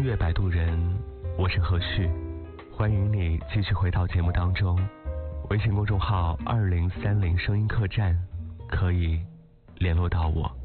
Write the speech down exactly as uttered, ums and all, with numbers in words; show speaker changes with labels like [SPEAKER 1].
[SPEAKER 1] 乐摆渡人，我是何旭，欢迎你继续回到节目当中。微信公众号二零三零声音客栈可以联络到我。